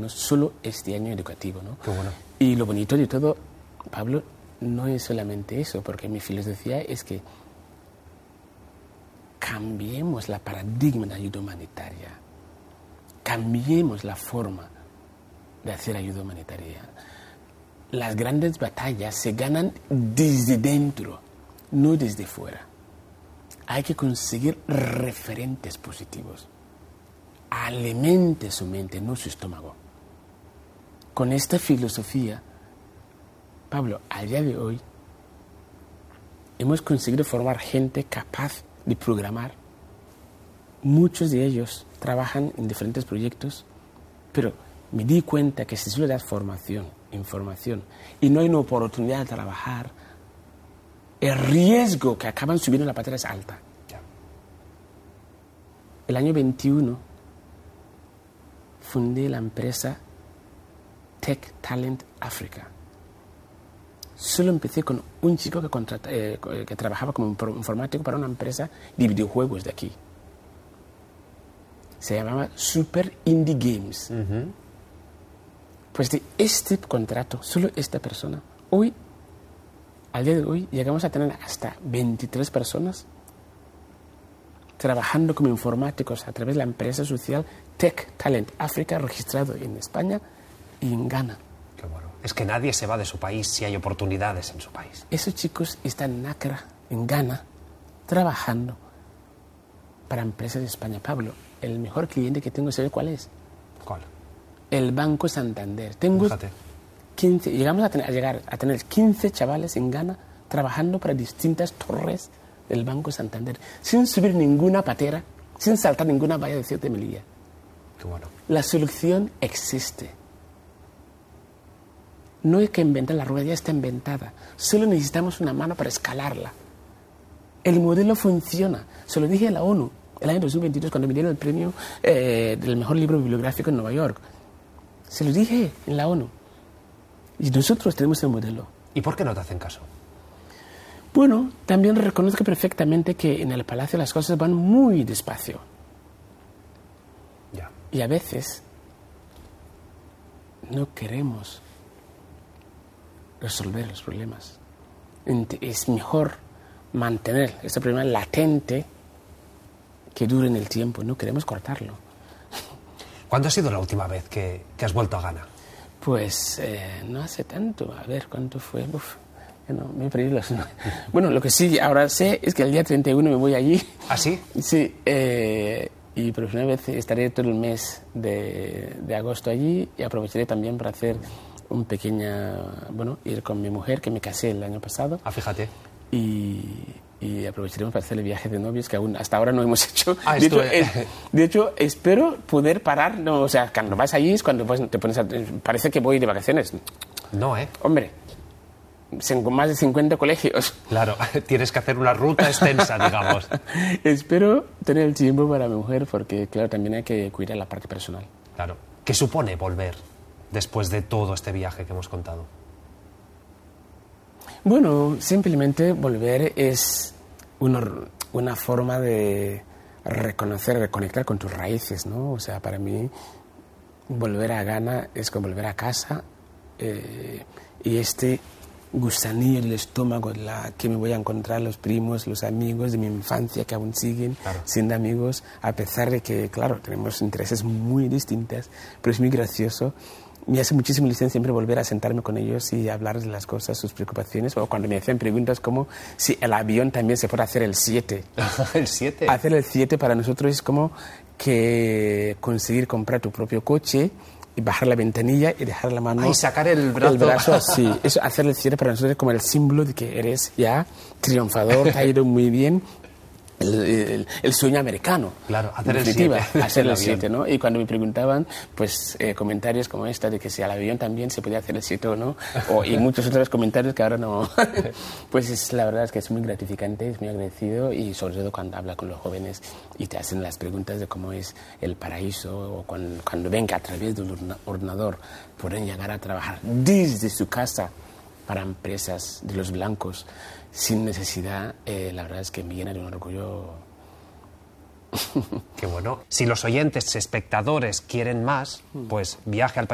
alumnos solo este año educativo, ¿no? Qué bueno. Y lo bonito de todo, Pablo, no es solamente eso, porque mi filosofía es que cambiemos la paradigma de ayuda humanitaria, cambiemos la forma de hacer ayuda humanitaria. Las grandes batallas se ganan desde dentro, no desde fuera. Hay que conseguir referentes positivos. Alimente su mente, no su estómago. Con esta filosofía, Pablo, al día de hoy, hemos conseguido formar gente capaz de programar. Muchos de ellos trabajan en diferentes proyectos, pero me di cuenta que si solo das formación, información, y no hay una oportunidad de trabajar, el riesgo que acaban subiendo la patera es alta. El año 21 fundé la empresa Tech Talent Africa. Solo empecé con un chico que trabajaba como informático para una empresa de videojuegos de aquí. Se llamaba Super Indie Games. Uh-huh. Pues de este contrato, solo esta persona, hoy, al día de hoy, llegamos a tener hasta 23 personas trabajando como informáticos a través de la empresa social Tech Talent Africa, registrado en España y en Ghana. Qué bueno. Es que nadie se va de su país si hay oportunidades en su país. Esos chicos están en Accra, en Ghana, trabajando para empresas de España. Pablo, el mejor cliente que tengo, ¿sabe cuál es? ¿Cuál? El Banco Santander. Tengo Fíjate. 15, llegamos a tener 15 chavales en Ghana trabajando para distintas torres del Banco Santander, sin subir ninguna patera, sin saltar ninguna valla de 7 millas. Qué bueno. La solución existe. No hay que inventar la rueda, ya está inventada. Solo necesitamos una mano para escalarla. El modelo funciona. Se lo dije a la ONU el año 2022 cuando me dieron el premio del mejor libro bibliográfico en Nueva York. Se lo dije en la ONU. Y nosotros tenemos el modelo. ¿Y por qué no te hacen caso? Bueno, también reconozco perfectamente que en el Palacio las cosas van muy despacio. Ya. Y a veces no queremos resolver los problemas. Es mejor mantener este problema latente que dure en el tiempo. No queremos cortarlo. ¿Cuándo ha sido la última vez que has vuelto a Ghana? Pues no hace tanto. A ver, ¿cuánto fue? Uf, no, me he perdido los... Bueno, lo que sí ahora sé es que el día 31 me voy allí. ¿Ah, sí? Sí, y por primera vez estaré todo el mes de agosto allí y aprovecharé también para hacer un pequeño... Bueno, ir con mi mujer, que me casé el año pasado. Ah, fíjate. Y aprovecharemos para hacer el viaje de novios que aún hasta ahora no hemos hecho. Ah, de hecho, espero poder parar. No, o sea, cuando vas allí es cuando te pones parece que voy de vacaciones. No, Hombre, con más de 50 colegios. Claro, tienes que hacer una ruta extensa, digamos. Espero tener el tiempo para mi mujer porque, claro, también hay que cuidar la parte personal. Claro. ¿Qué supone volver después de todo este viaje que hemos contado? Bueno, simplemente volver es una forma de reconocer, reconectar con tus raíces, ¿no? O sea, para mí volver a Ghana es como volver a casa y este gusanillo del estómago que me voy a encontrar los primos, los amigos de mi infancia que aún siguen siendo amigos, a pesar de que, claro, tenemos intereses muy distintas, pero es muy gracioso. Me hace muchísima ilusión siempre volver a sentarme con ellos y hablar de las cosas, sus preocupaciones, o cuando me hacen preguntas como si el avión también se puede hacer el 7. ¿El 7? Hacer el 7 para nosotros es como que conseguir comprar tu propio coche y bajar la ventanilla y dejar la mano... Y sacar el brazo. El brazo así. Eso, hacer el 7 para nosotros es como el símbolo de que eres ya triunfador, te ha ido muy bien. El sueño americano. Claro, hacer el 7. Hacer el 7, ¿no? Y cuando me preguntaban, pues comentarios como esta de que si al avión también se podía hacer el 7 o no, y muchos otros comentarios que ahora no. Pues la verdad es que es muy gratificante, es muy agradecido y sobre todo cuando habla con los jóvenes y te hacen las preguntas de cómo es el paraíso o cuando ven que a través de un ordenador pueden llegar a trabajar desde su casa para empresas de los blancos sin necesidad, la verdad es que me llena de un orgullo. Qué bueno. Si los oyentes, espectadores, quieren más, pues viaje al país